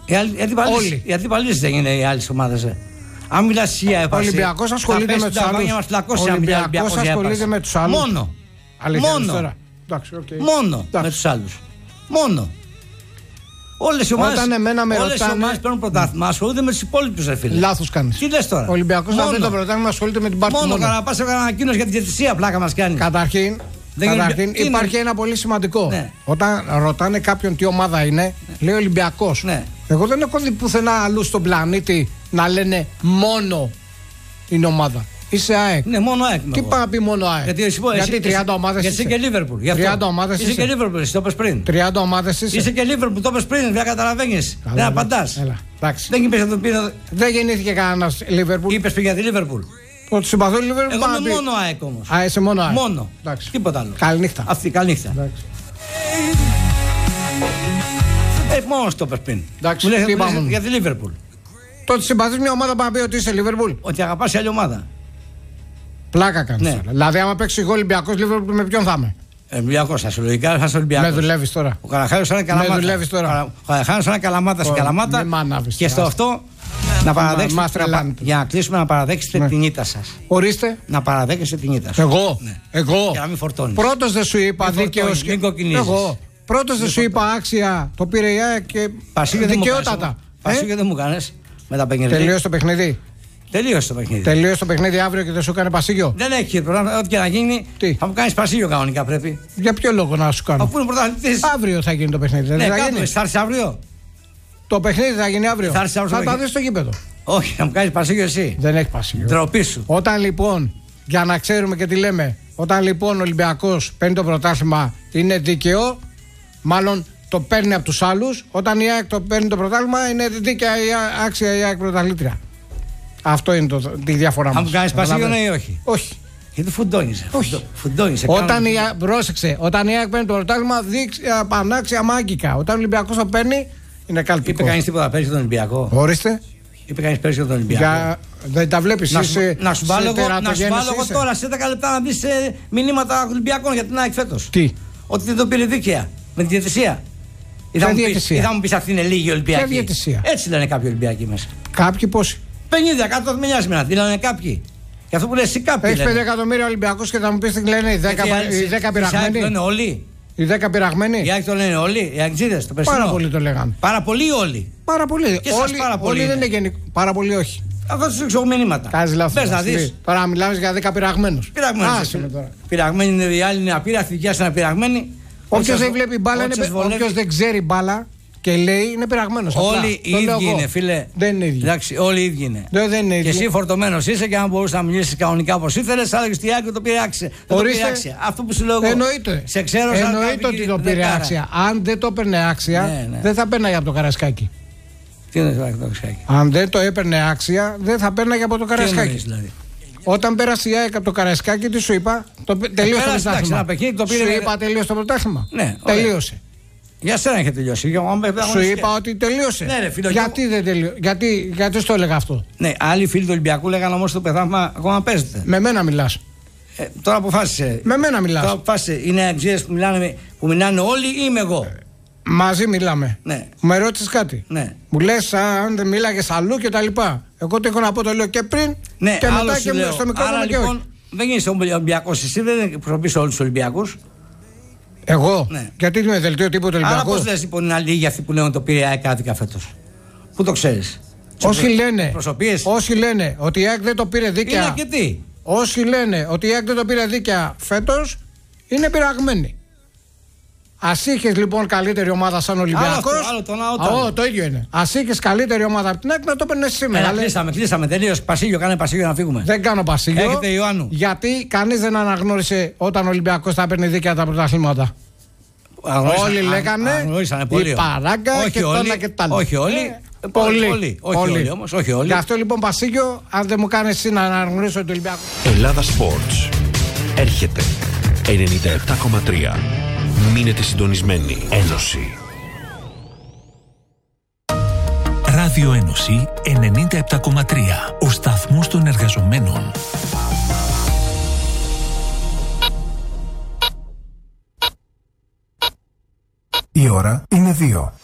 Οι αντιπαλίες δεν είναι οι άλλες ομάδες. Αν μιλάς για έπαρση. Ο Ολυμπιακός ασχολείται με τους άλλους. Μόνο. Μόνο με τους άλλους. Μόνο. Όλες οι ομάδες παίρνουν πρωτάθλημα. Ασχολούνται με τους υπόλοιπους, ρε φίλε. Λάθος κάνεις. Τι λες τώρα. Ο Ολυμπιακός να παίρνει το πρωτάθλημα ασχολείται με την πάρτι. Μόνο Καραπάς έκανε ανακοίνωση για τη διαιτησία, πλάκα μας κάνει. Καταρχήν υπάρχει ένα πολύ σημαντικό. Ναι. Όταν ρωτάνε κάποιον τι ομάδα είναι, λέει Ολυμπιακός. Ναι. Εγώ δεν έχω δει πουθενά αλλού στον πλανήτη να λένε μόνο είναι ομάδα. Είσαι ΑΕΚ. Ναι, μόνο ΑΕΚ. Τι πάει να πει μόνο ΑΕΚ. Γιατί 30 ομάδες. Γιατί είσαι και Λίβερπουλ. 30 ομάδες είσαι και Λίβερπουλ, εσύ το είπες πριν. 30 ομάδες είσαι και Λίβερπουλ, το είπες πριν, δεν καταλαβαίνεις. Δεν απαντάς. Δεν είπες να το πει. Δεν γεννήθηκε κανένας Λίβερπουλ. Είπες πριν για τη Λίβερπουλ. Ότι συμπαθώ Λίβερπουλ. Εγώ είμαι μόνο ΑΕΚ όμως. Α, είσαι μόνο ΑΕΚ. Μόνο. Τίποτα άλλο. Καληνύχτα. Αυτή, καληνύχτα. Μόνο το είπες πριν. Μου λέει για τη Λίβερπουλ. Το ότι συμπαθείς μια ομάδα πάει να πει ότι είσαι Λίβερπουλ. Ότι αγαπάς άλλη ομάδα. Πλάκα κάνεις. Ναι. Δηλαδή, άμα παίξει εγώ Ολυμπιακός Λίβερπουλ, με ποιον θα είμαι. Ολυμπιακός, ασυλλογικά θα είσαι Ολυμπιακός. Με δουλεύεις τώρα. Ο Καραχάνος είναι καλαμάτα. Με δουλεύεις τώρα. Ο Καραχάνος είναι καλαμάτα στην καλαμάτα. Και στο αυτό να παραδέξετε. Για να κλείσουμε, να παραδέξετε την ήττα σας. Ορίστε. Να παραδέξετε την ήττα σας. Εγώ. Για να μην φορτώνεις. Πρώτος δεν σου είπα δίκαιος. Εγώ. Πρώτος δεν σου είπα άξια. Το πήρε η ΑΕΚ και δικαιότατα. Πασίγιο δεν μου κάνεις με τα παιχνίδια. Τελείωσε το παιχνίδι. Τελείωσε το παιχνίδι. Τελείωσε το παιχνίδι αύριο και δεν σου έκανε πασίγιο. Δεν έχει πρόβλημα. Ό,τι και να γίνει, θα μου κάνεις πασίγιο κανονικά πρέπει. Για ποιο λόγο να σου κάνω. Αφού είναι πρωταθλητής. Αύριο θα γίνει το παιχνίδι. Ναι, θα έρθει αύριο. Το παιχνίδι θα γίνει αύριο. Θα τα δεις στο γήπεδο. Όχι, θα μου κάνεις πασίγιο εσύ. Δεν έχει πασίγιο. Ντροπή σου. Όταν λοιπόν, για να ξέρουμε και τι λέμε, όταν λοιπόν ο Ολυμπιακός παίρνει το πρωτάθλημα, είναι δίκαιο, μάλλον το παίρνει από τους άλλους. Όταν η ΑΕΚ το παίρνει το πρωτάθλημα, είναι δίκαια η άξια η ΑΕΚ πρωταθλήτρια. Αυτό είναι τη διαφορά μας. Αν μου κάνεις πασίγιο, ναι ή όχι. Όχι. Γιατί φουντώνεις. Όχι. Φουντώνεις. Πρόσεξε, όταν η ΑΕΚ παίρνει το πρωτάθλημα, πανάξια μάγκικα. Όταν ο Ολυμπιακός το παίρνει, είναι καλπικό. Είπε κανείς τίποτα πέρσι τον Ολυμπιακό. Ορίστε. Είπε κανείς πέρσι τον Ολυμπιακό. Δεν τα βλέπεις. Να σου βάλω εγώ τώρα σε 10 λεπτά να δεις μηνύματα Ολυμπιακών για την ΑΕΚ φέτος. Τι. Ότι δεν το πήρε δίκαια με τη διαιτησία. Ή θα μου πεις αυτή είναι λίγη Ολυμπιακή. Έτσι λένε κάποιοι Ολυμπιακοί μέσα. Κάποιοι πόσοι. 50, 100 μοιάζει με να τη λένε κάποιοι. Και αυτό που λες εσύ κάποιοι. Έχει 5 εκατομμύρια Ολυμπιακούς και θα μου πεις τι λένε οι 10 πειραγμένοι. Οι 10 λένε όλοι. Οι 10 πειραγμένοι. Οι ΑΕΚ το λένε όλοι. Οι ΑΚΤΖΙΔΕΣ το περσινό. Πάρα πολύ το λέγανε. Πάρα πολύ όλοι. Πάρα πολύ. Όλοι δεν είναι γενικοί. Πάρα πολύ όχι. Αυτό του εξηγώ μηνύματα. Κάνεις λάθος. Πες να δεις. Τώρα μιλάμε για 10 πειραγμένους. Πειραγμένοι είναι οι άλλοι, είναι απείραθοι, είναι πειραγμένοι. Όποιος δεν βλέπει μπάλα, όποιος δεν ξέρει μπάλα και λέει είναι πειραγμένος. Όλοι οι ίδιοι είναι, φίλε. Δεν είναι ίδιοι. Εντάξει, όλοι οι ίδιοι είναι. Δεν είναι ίδιοι. Και εσύ φορτωμένος είσαι και αν μπορούσε να μιλήσεις κανονικά όπως ήθελες, θα έλεγες τι άκρη το πήρε άξια. Αυτό που σου λέω εγώ. Εννοείται. Σε ξέρω εννοείται ότι το πήρε άξια. Αν δεν το έπαιρνε άξια, δεν θα παίρναγε από το Καρασκάκι. Τι είναι το Καρασκάκι. Αν δεν το έπαιρνε άξια, δεν θα παίρναγε από το Καρασκάκι. Δηλαδή. Όταν πέρασε η ΑΕΚ από το Καρασκάκι, τι σου είπα, τελείωσε το πρωτάθλημα. Σου είπα τελείωσε το πρωτάθλημα. Ναι, τελείωσε. Για σένα είχε τελειώσει. Σου είπα ότι τελείωσε. Ναι, ρε, φίλο, γιατί δεν τελείωσε. Γιατί στο έλεγα αυτό. Ναι, άλλοι φίλοι του Ολυμπιακού λέγανε όμως το πρωτάθλημα ακόμα παίζεται. Με μένα μιλάς. Τώρα αποφάσισε. Με μένα μιλάς. Τώρα αποφάσισε. Είναι αξίες που μιλάνε όλοι ή είμαι εγώ. Μαζί μιλάμε. Ναι. Με ρώτησες κάτι. Ναι. Μου λες αν δεν μίλαγες αλλού και τα λοιπά. Εγώ τι έχω να πω, το λέω και πριν ναι, και μετά και στο μικρόφωνο. Άρα λοιπόν δεν γίνεις Ολυμπιακός εσύ, δεν εκπροσωπείς όλους τους Ολυμπιακούς. Εγώ. Ναι. Γιατί είμαι δελτίο τύπου του Ολυμπιακού. Άρα πώς λες λοιπόν είναι λίγοι αυτοί που λένε ότι το πήρε η ΑΕΚ άδικα φέτος. Πού το ξέρεις. Όσοι λένε ότι η ΑΕΚ δεν το πήρε δίκαια. Είναι αρκετοί. Όσοι λένε ότι η ΑΕΚ δεν το πήρε δίκαια φέτος είναι πειραγμένοι. Ας είχες λοιπόν καλύτερη ομάδα σαν Ολυμπιακός. Το ίδιο είναι. Ας είχες καλύτερη ομάδα από την ΑΕΚ να το παίρνεις σήμερα. Κλείσαμε. Τελείως. Πασίγιο, κάνε πασίγιο να φύγουμε. Δεν κάνω πασίγιο. Έχετε Ιωάννου. Γιατί κανείς δεν αναγνώρισε όταν ο Ολυμπιακός θα παίρνει δίκαια τα πρωταθλήματα. Όλοι λέγανε η παράγκα και τόνα και τ' άλλο. Όχι όλοι. Πολλοί όμως. Όχι όλοι. Γι' αυτό λοιπόν πασίγιο, αν δεν μου κάνεις εσύ να αναγνωρίσω το Ολυμπιακό. Ελλάδα Sports. Έρχεται 97,3. Μείνετε συντονισμένοι. Ένωση. Ράδιο Ένωση 97,3. Ο σταθμός των εργαζομένων. Η ώρα είναι 2.